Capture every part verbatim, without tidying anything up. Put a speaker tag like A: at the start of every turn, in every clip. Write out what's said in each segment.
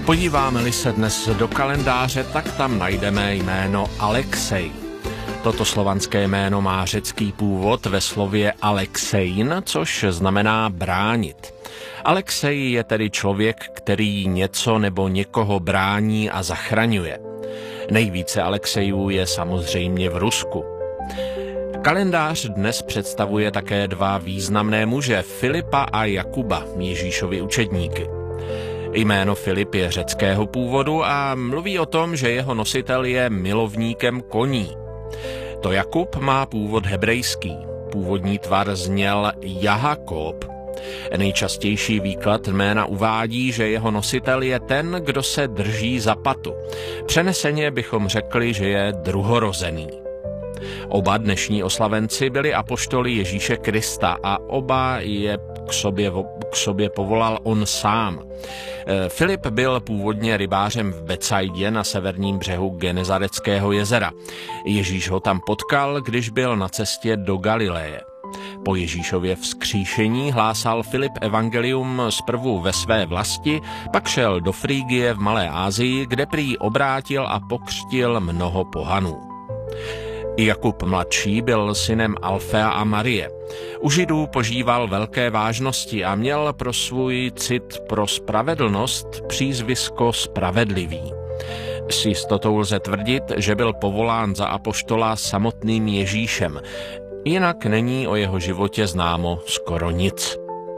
A: Podíváme-li se dnes do kalendáře, tak tam najdeme jméno Alexej. Toto slovanské jméno má řecký původ ve slově Alexein, což znamená bránit. Alexej je tedy člověk, který něco nebo někoho brání a zachraňuje. Nejvíce Alexejů je samozřejmě v Rusku. Kalendář dnes představuje také dva významné muže, Filipa a Jakuba, Ježíšovi učedníky. Jméno Filip je řeckého původu a mluví o tom, že jeho nositel je milovníkem koní. To Jakub má původ hebrejský. Původní tvar zněl Jahakob. Nejčastější výklad jména uvádí, že jeho nositel je ten, kdo se drží za patu. Přeneseně bychom řekli, že je druhorozený. Oba dnešní oslavenci byli apoštoly Ježíše Krista a oba je k sobě, k sobě povolal on sám. Filip byl původně rybářem v Betsaidě na severním břehu Genezareckého jezera. Ježíš ho tam potkal, když byl na cestě do Galileje. Po Ježíšově vzkříšení hlásal Filip evangelium zprvu ve své vlasti, pak šel do Frígie v Malé Asii, kde prý obrátil a pokřtil mnoho pohanů. Jakub mladší byl synem Alfea a Marie. U Židů požíval velké vážnosti a měl pro svůj cit pro spravedlnost přízvisko Spravedlivý. S jistotou lze tvrdit, že byl povolán za apoštola samotným Ježíšem. Jinak není o jeho životě známo skoro nic.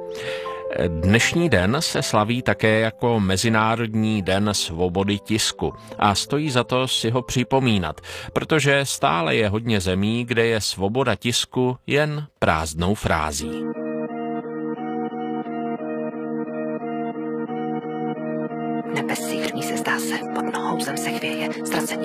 A: Dnešní den se slaví také jako Mezinárodní den svobody tisku a stojí za to si ho připomínat, protože stále je hodně zemí, kde je svoboda tisku jen prázdnou frází.
B: Nebesí hrní se, zdá se, pod nohou zem se chvěje, ztracení